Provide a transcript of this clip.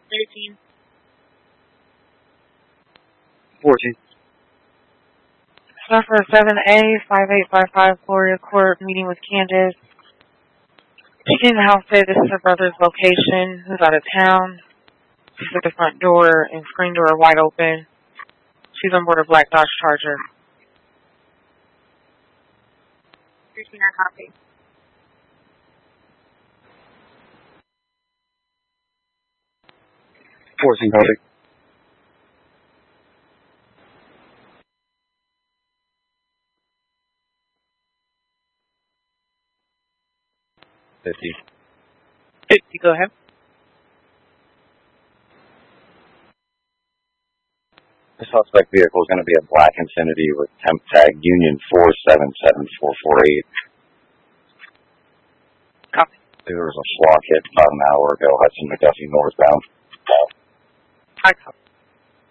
13. 14. Suffer 7A, 5855 Gloria Court, meeting with Candace. She came to the house today. This is her brother's location, who's out of town. She's at the front door and screen door wide open. She's on board a black Dodge Charger. 13, I copy. Forcing copy. Go ahead. The suspect vehicle is going to be a black Infiniti with temp tag Union 477448. Copy. There was a flock hit about an hour ago, Hudson McDuffie northbound. I copy.